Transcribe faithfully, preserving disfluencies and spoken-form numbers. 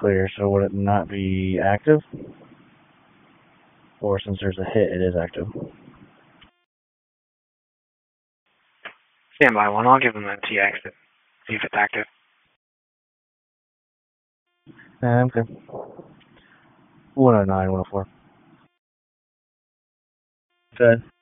clear, so would it not be active? Or since there's a hit, it is active? Stand by one. I'll give him a T exit. See if it's active. Yeah, okay. one oh nine, one oh four. Good.